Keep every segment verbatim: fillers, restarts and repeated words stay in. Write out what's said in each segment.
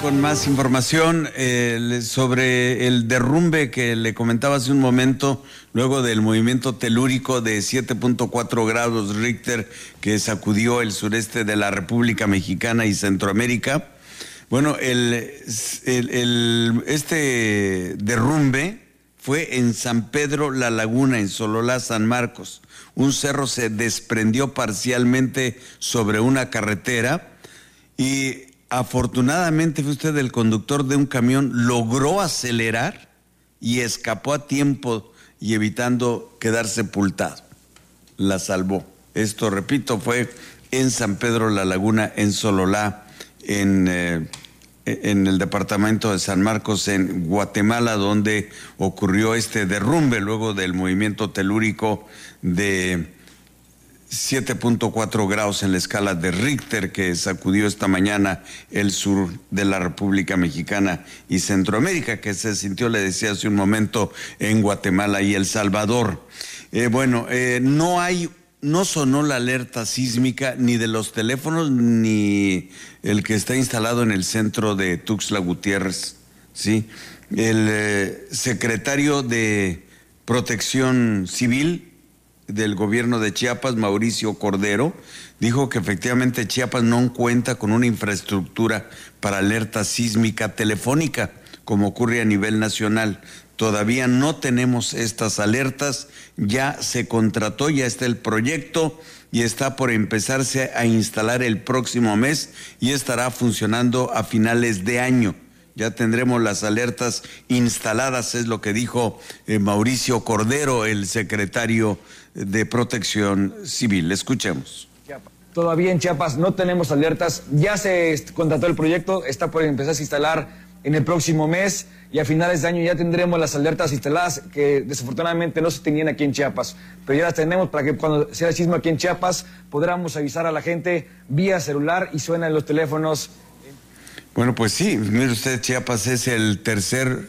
con más información eh, sobre el derrumbe que le comentaba hace un momento, luego del movimiento telúrico de siete punto cuatro grados Richter que sacudió el sureste de la República Mexicana y Centroamérica. Bueno, el, el, el, este derrumbe fue en San Pedro La Laguna, en Sololá, San Marcos. Un cerro se desprendió parcialmente sobre una carretera y afortunadamente fue usted el conductor de un camión, logró acelerar y escapó a tiempo y evitando quedar sepultado. La salvó. Esto, repito, fue en San Pedro La Laguna, en Sololá, en, eh, en el departamento de San Marcos, en Guatemala, donde ocurrió este derrumbe luego del movimiento telúrico de siete punto cuatro grados en la escala de Richter que sacudió esta mañana el sur de la República Mexicana y Centroamérica, que se sintió, le decía hace un momento, en Guatemala y El Salvador. Eh, bueno, eh, no hay, no sonó la alerta sísmica ni de los teléfonos ni el que está instalado en el centro de Tuxtla Gutiérrez, ¿sí? El eh, secretario de Protección Civil del gobierno de Chiapas, Mauricio Cordero, dijo que efectivamente Chiapas no cuenta con una infraestructura para alerta sísmica telefónica, como ocurre a nivel nacional. Todavía no tenemos estas alertas, ya se contrató, ya está el proyecto y está por empezarse a instalar el próximo mes y estará funcionando a finales de año. Ya tendremos las alertas instaladas, es lo que dijo eh, Mauricio Cordero, el secretario de Protección Civil. Escuchemos. Todavía en Chiapas no tenemos alertas, ya se contrató el proyecto, está por empezar a instalar en el próximo mes y a finales de año ya tendremos las alertas instaladas que desafortunadamente no se tenían aquí en Chiapas, pero ya las tenemos para que cuando sea el sismo aquí en Chiapas podamos avisar a la gente vía celular y suenan los teléfonos. Bueno, pues sí, mire usted, Chiapas es el tercer,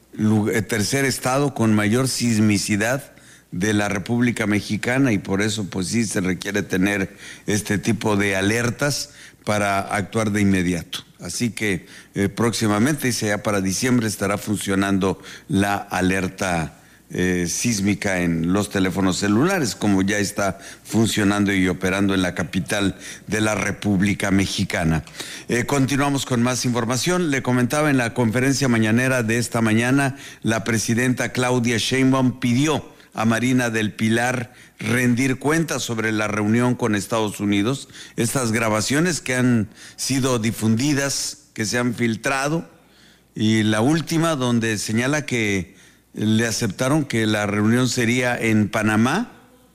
el tercer estado con mayor sismicidad de la República Mexicana y por eso pues sí se requiere tener este tipo de alertas para actuar de inmediato. Así que eh, próximamente, dice ya para diciembre, estará funcionando la alerta eh, sísmica en los teléfonos celulares, como ya está funcionando y operando en la capital de la República Mexicana. Eh, continuamos con más información. Le comentaba en la conferencia mañanera de esta mañana, la presidenta Claudia Sheinbaum pidió a Marina del Pilar rendir cuentas sobre la reunión con Estados Unidos. Estas grabaciones que han sido difundidas, que se han filtrado, y la última donde señala que le aceptaron que la reunión sería en Panamá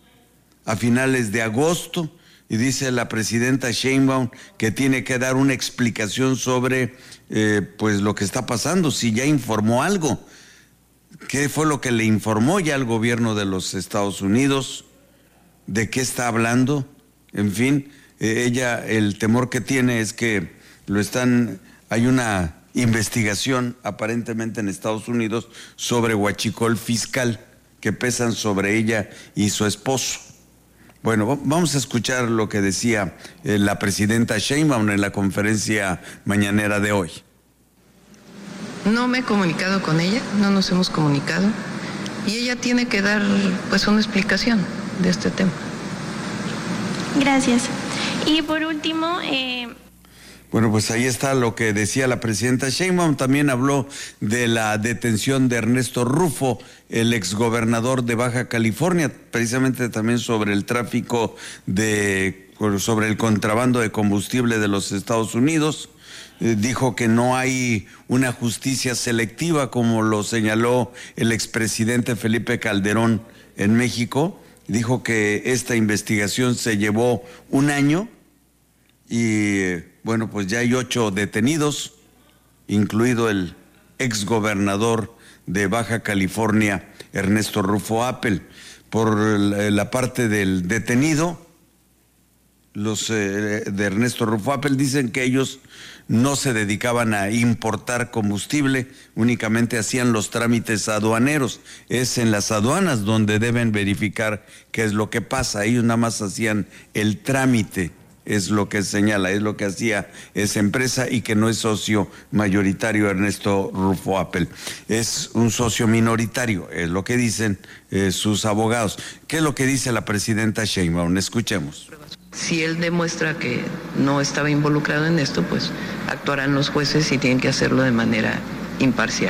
a finales de agosto, y dice la presidenta Sheinbaum que tiene que dar una explicación sobre eh, pues lo que está pasando, si ya informó algo. ¿Qué fue lo que le informó ya al gobierno de los Estados Unidos? ¿De qué está hablando? En fin, eh, ella, el temor que tiene es que lo están, hay una investigación aparentemente en Estados Unidos sobre huachicol fiscal que pesan sobre ella y su esposo. Bueno, vamos a escuchar lo que decía eh, la presidenta Sheinbaum en la conferencia mañanera de hoy. No me he comunicado con ella, no nos hemos comunicado y ella tiene que dar pues una explicación de este tema. Gracias. Y por último... Eh... Bueno, pues ahí está lo que decía la presidenta Sheinbaum. También habló de la detención de Ernesto Rufo, el exgobernador de Baja California, precisamente también sobre el tráfico de, sobre el contrabando de combustible de los Estados Unidos. Eh, dijo que no hay una justicia selectiva, como lo señaló el expresidente Felipe Calderón en México. Dijo que esta investigación se llevó un año y, bueno, pues ya hay ocho detenidos, incluido el exgobernador de Baja California, Ernesto Rufo Appel. Por la parte del detenido, los eh, de Ernesto Rufo Appel dicen que ellos no se dedicaban a importar combustible, únicamente hacían los trámites aduaneros. Es en las aduanas donde deben verificar qué es lo que pasa. Ellos nada más hacían el trámite es lo que señala, es lo que hacía esa empresa y que no es socio mayoritario Ernesto Rufo Appel. Es un socio minoritario, es lo que dicen eh, sus abogados. ¿Qué es lo que dice la presidenta Sheinbaum? Escuchemos. Si él demuestra que no estaba involucrado en esto, pues actuarán los jueces y tienen que hacerlo de manera imparcial.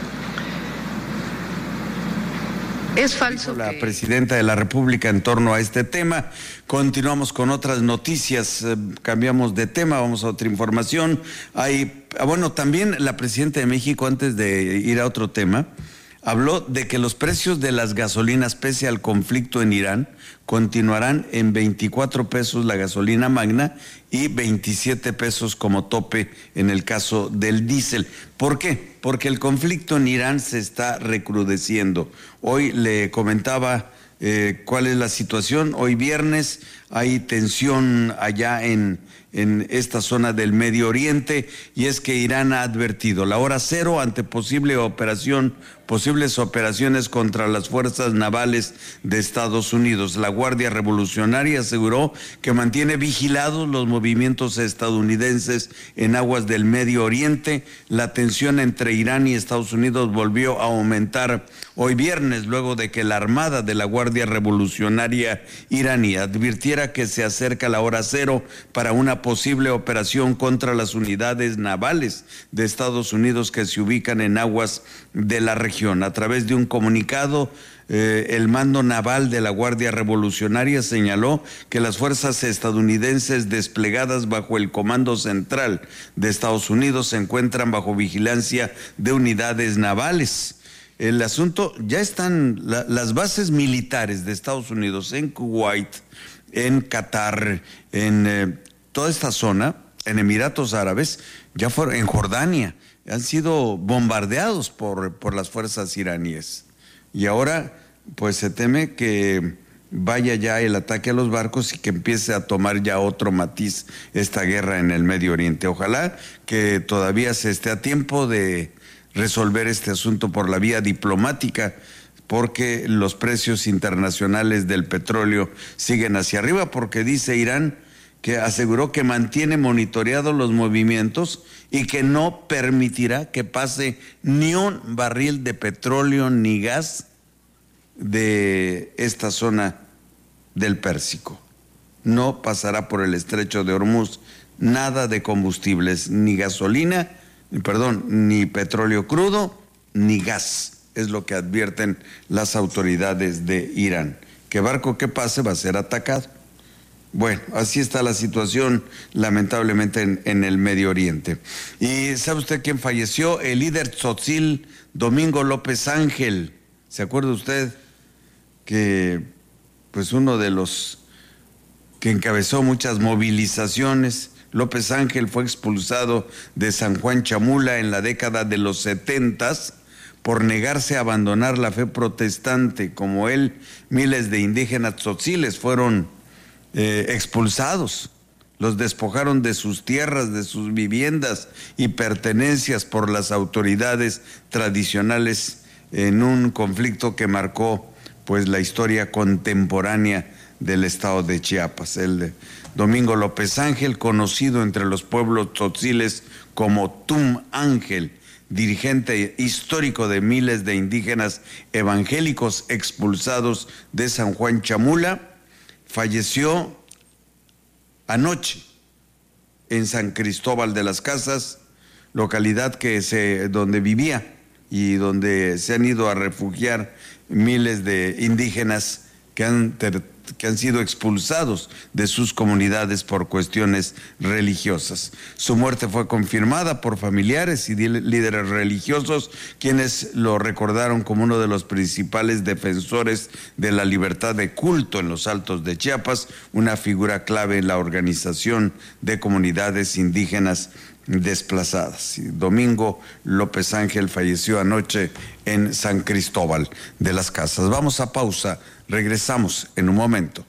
Es falso. La que... presidenta de la República en torno a este tema. Continuamos con otras noticias, eh, cambiamos de tema, vamos a otra información. Hay, ah, bueno, también la presidenta de México, antes de ir a otro tema, habló de que los precios de las gasolinas, pese al conflicto en Irán, continuarán en veinticuatro pesos la gasolina magna y veintisiete pesos como tope en el caso del diésel. ¿Por qué? Porque el conflicto en Irán se está recrudeciendo. Hoy le comentaba eh, cuál es la situación. Hoy viernes hay tensión allá en, en esta zona del Medio Oriente, y es que Irán ha advertido la hora cero ante posible operación posibles operaciones contra las fuerzas navales de Estados Unidos. La Guardia Revolucionaria aseguró que mantiene vigilados los movimientos estadounidenses en aguas del Medio Oriente. La tensión entre Irán y Estados Unidos volvió a aumentar hoy viernes, luego de que la Armada de la Guardia Revolucionaria iraní advirtiera que se acerca la hora cero para una posible operación contra las unidades navales de Estados Unidos que se ubican en aguas de la región. A través de un comunicado, eh, el mando naval de la Guardia Revolucionaria señaló que las fuerzas estadounidenses desplegadas bajo el Comando Central de Estados Unidos se encuentran bajo vigilancia de unidades navales. El asunto, ya están la, las bases militares de Estados Unidos en Kuwait, en Qatar, en eh, toda esta zona, en Emiratos Árabes, ya fueron en Jordania, han sido bombardeados por, por las fuerzas iraníes. Y ahora, pues se teme que vaya ya el ataque a los barcos y que empiece a tomar ya otro matiz esta guerra en el Medio Oriente. Ojalá que todavía se esté a tiempo de resolver este asunto por la vía diplomática, porque los precios internacionales del petróleo siguen hacia arriba, porque dice Irán que aseguró que mantiene monitoreados los movimientos y que no permitirá que pase ni un barril de petróleo ni gas de esta zona del Pérsico. No pasará por el estrecho de Hormuz nada de combustibles, ni gasolina, perdón, ni petróleo crudo, ni gas. Es lo que advierten las autoridades de Irán. Que barco que pase va a ser atacado. Bueno, así está la situación, lamentablemente, en, en el Medio Oriente. ¿Y sabe usted quién falleció? El líder tzotzil, Domingo López Ángel. ¿Se acuerda usted que, pues, uno de los que encabezó muchas movilizaciones, López Ángel, fue expulsado de San Juan Chamula en la década de los setentas por negarse a abandonar la fe protestante? Como él, miles de indígenas tzotziles fueron Eh, expulsados, los despojaron de sus tierras, de sus viviendas y pertenencias por las autoridades tradicionales en un conflicto que marcó, pues, la historia contemporánea del estado de Chiapas. El Domingo López Ángel, conocido entre los pueblos tzotziles como Tum Ángel, dirigente histórico de miles de indígenas evangélicos expulsados de San Juan Chamula, falleció anoche en San Cristóbal de las Casas, localidad que se, donde vivía y donde se han ido a refugiar miles de indígenas que han, ter, que han sido expulsados de sus comunidades por cuestiones religiosas. Su muerte fue confirmada por familiares y líderes religiosos, quienes lo recordaron como uno de los principales defensores de la libertad de culto en los Altos de Chiapas, una figura clave en la organización de comunidades indígenas desplazadas. Domingo López Ángel falleció anoche en San Cristóbal de las Casas. Vamos a pausa, regresamos en un momento.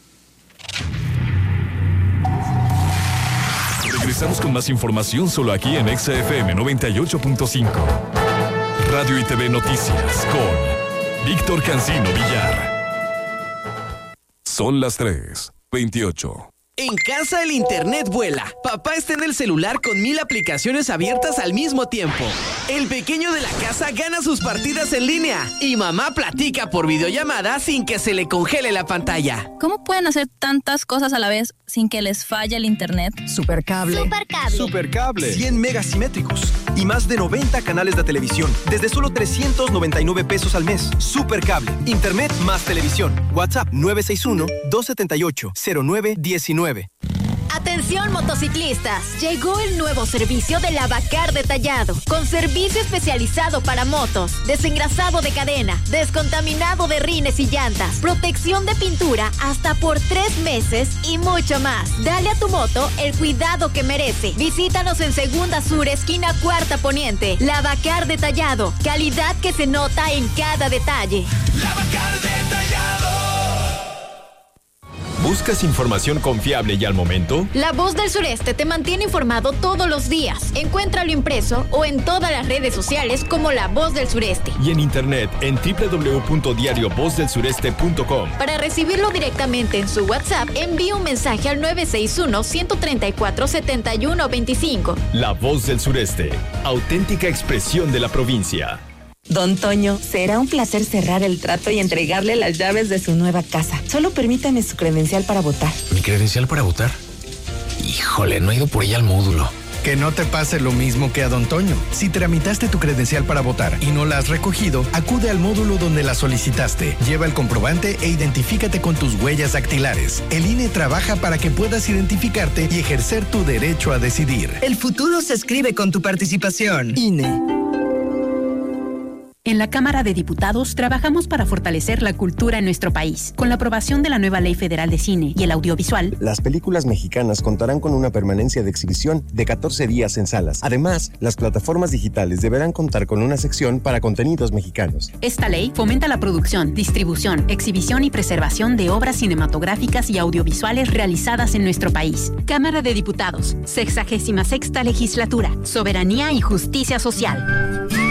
Regresamos con más información solo aquí en Exa F M noventa y ocho punto cinco. Radio y T V Noticias con Víctor Cancino Villar. Son las tres veintiocho. En casa el internet vuela. Papá está en el celular con mil aplicaciones abiertas al mismo tiempo. El pequeño de la casa gana sus partidas en línea. Y mamá platica por videollamada sin que se le congele la pantalla. ¿Cómo pueden hacer tantas cosas a la vez sin que les falle el internet? Supercable. Supercable. Supercable. cien megas simétricos y más de noventa canales de televisión desde solo trescientos noventa y nueve pesos al mes. Supercable. Internet más televisión. WhatsApp nueve seis uno, dos siete ocho, cero nueve uno nueve. Atención motociclistas, llegó el nuevo servicio de Lavacar Detallado, con servicio especializado para motos, desengrasado de cadena, descontaminado de rines y llantas, protección de pintura hasta por tres meses y mucho más. Dale a tu moto el cuidado que merece. Visítanos en Segunda Sur, esquina Cuarta Poniente. Lavacar Detallado, calidad que se nota en cada detalle. Lavacar Detallado. ¿Buscas información confiable y al momento? La Voz del Sureste te mantiene informado todos los días. Encuéntralo impreso o en todas las redes sociales como La Voz del Sureste. Y en internet en doble u doble u doble u punto diario voz del sureste punto com. Para recibirlo directamente en su WhatsApp, envía un mensaje al nueve seis uno, uno tres cuatro, siete uno dos cinco. La Voz del Sureste, auténtica expresión de la provincia. Don Toño, será un placer cerrar el trato y entregarle las llaves de su nueva casa. Solo permítame su credencial para votar. ¿Mi credencial para votar? Híjole, no he ido por ella al módulo. Que no te pase lo mismo que a Don Toño. Si tramitaste tu credencial para votar y no la has recogido, acude al módulo donde la solicitaste. Lleva el comprobante e identifícate con tus huellas dactilares. El I N E trabaja para que puedas identificarte y ejercer tu derecho a decidir. El futuro se escribe con tu participación. I N E. En la Cámara de Diputados trabajamos para fortalecer la cultura en nuestro país. Con la aprobación de la nueva Ley Federal de Cine y el Audiovisual, las películas mexicanas contarán con una permanencia de exhibición de catorce días en salas. Además, las plataformas digitales deberán contar con una sección para contenidos mexicanos. Esta ley fomenta la producción, distribución, exhibición y preservación de obras cinematográficas y audiovisuales realizadas en nuestro país. Cámara de Diputados, sexagésima sexta legislatura, Soberanía y Justicia Social.